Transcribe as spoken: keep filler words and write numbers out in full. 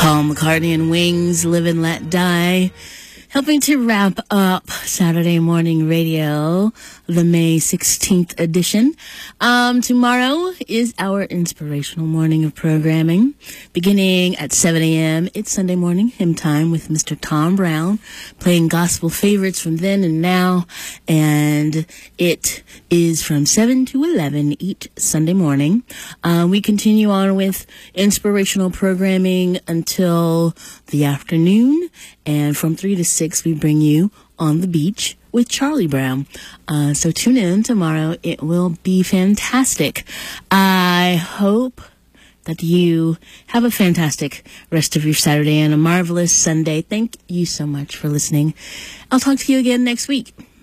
Paul McCartney and Wings, Live and Let Die. Helping to wrap up Saturday Morning Radio, the May sixteenth edition. Um, tomorrow is our inspirational morning of programming. Beginning at seven a.m., it's Sunday morning hymn time with Mister Tom Brown, playing gospel favorites from then and now. And it is from seven to eleven each Sunday morning. Uh, we continue on with inspirational programming until the afternoon. And from three to six, we bring you On the Beach with Charlie Brown. Uh, so tune in tomorrow. It will be fantastic. I hope that you have a fantastic rest of your Saturday and a marvelous Sunday. Thank you so much for listening. I'll talk to you again next week.